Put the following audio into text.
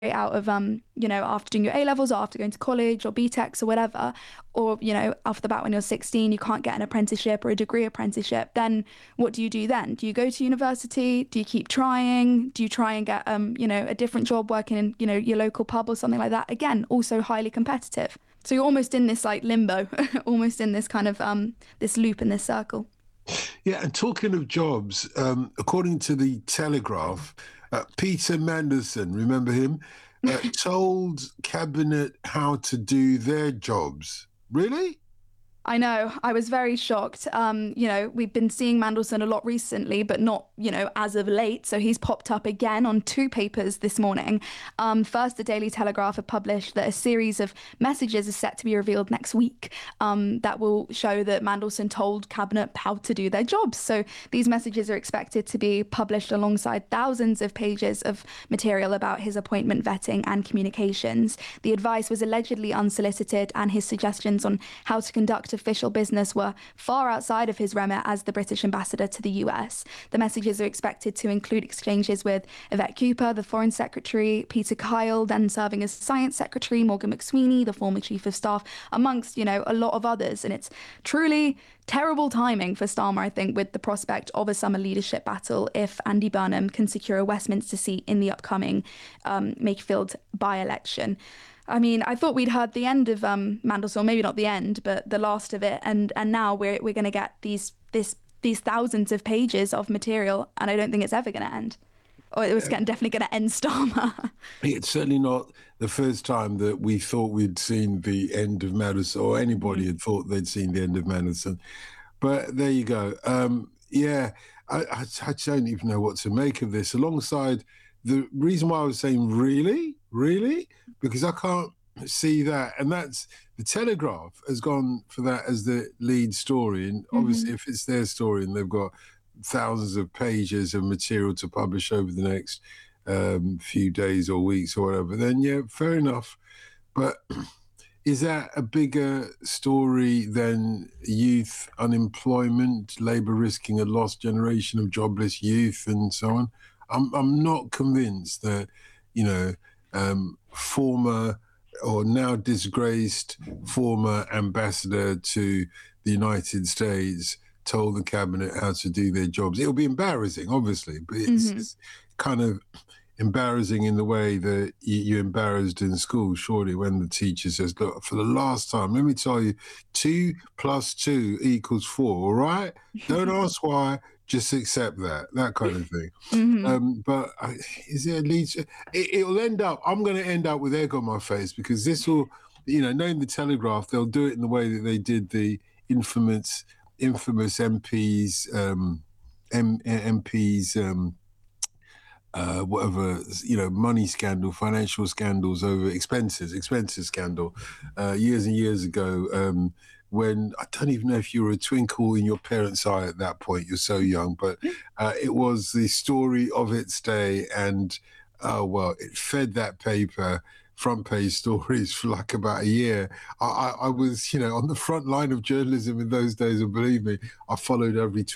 out of after doing your A levels or after going to college or BTECs or whatever, or off the bat when you're 16 you can't get an apprenticeship or a degree apprenticeship, then what do you do then? Do you go to university? Do you keep trying? Do you try and get a different job working in your local pub or something like that? Again, also highly competitive. So you're almost in this like limbo, almost in this kind of this loop in this circle. Yeah, and talking of jobs, according to the Telegraph, Peter Mandelson, remember him, told cabinet how to do their jobs. Really? I know. I was very shocked. We've been seeing Mandelson a lot recently, but not, as of late. So he's popped up again on two papers this morning. First, the Daily Telegraph have published that a series of messages is set to be revealed next week that will show that Mandelson told Cabinet how to do their jobs. So these messages are expected to be published alongside thousands of pages of material about his appointment vetting and communications. The advice was allegedly unsolicited, and his suggestions on how to conduct official business were far outside of his remit as the British ambassador to the US. The messages are expected to include exchanges with Yvette Cooper, the Foreign Secretary, Peter Kyle, then serving as Science Secretary, Morgan McSweeney, the former Chief of Staff, amongst, a lot of others. And it's truly terrible timing for Starmer, I think, with the prospect of a summer leadership battle if Andy Burnham can secure a Westminster seat in the upcoming Makefield by-election. I mean, I thought we'd heard the end of Mandelson, maybe not the end, but the last of it, and now we're going to get these thousands of pages of material, and I don't think it's ever going to end. Or it was definitely going to end Starmer. It's certainly not the first time that we thought we'd seen the end of Mandelson, or anybody had thought they'd seen the end of Mandelson. But there you go. I don't even know what to make of this. Alongside the reason why I was saying really, because I can't see that. And that's the Telegraph has gone for that as the lead story. And obviously, if it's their story and they've got thousands of pages of material to publish over the next few days or weeks or whatever, then yeah, fair enough. But is that a bigger story than youth unemployment, Labour risking a lost generation of jobless youth and so on? I'm not convinced that, former or now disgraced former ambassador to the United States told the cabinet how to do their jobs. It'll be embarrassing, obviously, but it's kind of embarrassing in the way that you're embarrassed in school, surely, when the teacher says, look, for the last time, let me tell you, 2 + 2 = 4, all right? Don't ask why, just accept that kind of thing. But is there a lead? It'll end up, I'm going to end up with egg on my face, because this will, knowing the Telegraph, they'll do it in the way that they did the infamous MPs, whatever, money scandal, financial scandals over expenses scandal, years and years ago, when I don't even know if you were a twinkle in your parents' eye at that point, you're so young, but it was the story of its day, and it fed that paper front page stories for like about a year. I was, on the front line of journalism in those days, and believe me, I followed every